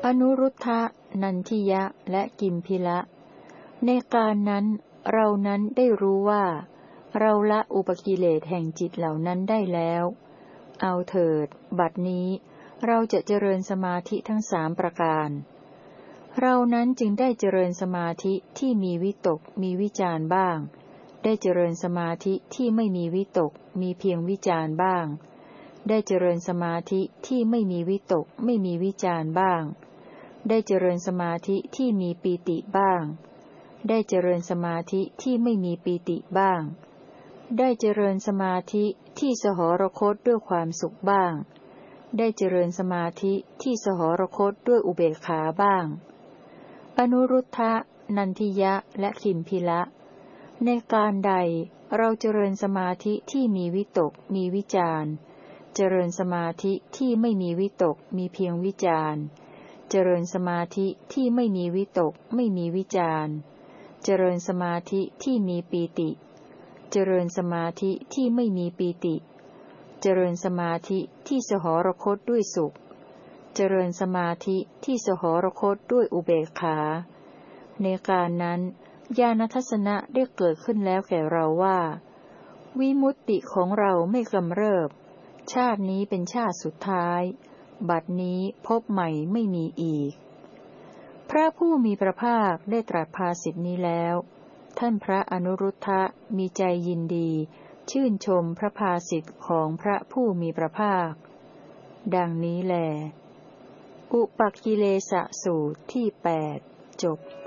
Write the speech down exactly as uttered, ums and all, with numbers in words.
อนุรุทธะนันทิยะและกิมพิละในการนั้นเรานั้นได้รู้ว่าเราละอุปกิเลสแห่งจิตเหล่านั้นได้แล้วเอาเถิดบัดนี้เราจะเจริญสมาธิทั้งสามประการเรานั้นจึงได้เจริญสมาธิที่มีวิตกมีวิจารบ้างได้เจริญสมาธิที่ไม่มีวิตกมีเพียงวิจารบ้างได้เจริญสมาธิที่ไม่มีวิตกไม่มีวิจารบ้างได้เจริญสมาธิที่มีปีติบ้างได้เจริญสมาธิที่ไม่มีปีติบ้างได้เจริญสมาธิที่สหรคตด้วยความสุขบ้างได้เจริญสมาธิที่สหรคตด้วยอุเบกขาบ้างอนุรุทธะนันทิยะและคิมพิละในการใดเราเจริญสมาธิที่มีวิตกมีวิจารเจริญสมาธิที่ไม่มีวิตกมีเพียงวิจารเจริญสมาธิที่ไม่มีวิตกไม่มีวิจารเจริญสมาธิที่มีปีติเจริญสมาธิที่ไม่มีปีติเจริญสมาธิที่สหรคตด้วยสุขเจริญสมาธิที่สหรคตด้วยอุเบกขาในการนั้นญาณทัสสนะได้เกิดขึ้นแล้วแก่เราว่าวิมุตติของเราไม่กำเริบชาตินี้เป็นชาติสุดท้ายบัดนี้พบใหม่ไม่มีอีกพระผู้มีพระภาคได้ตรัสภาษิตนี้แล้วท่านพระอนุรุทธะมีใจยินดีชื่นชมพระภาษิตของพระผู้มีพระภาคดังนี้แลอุปกิเลสสูตรที่แปดจบ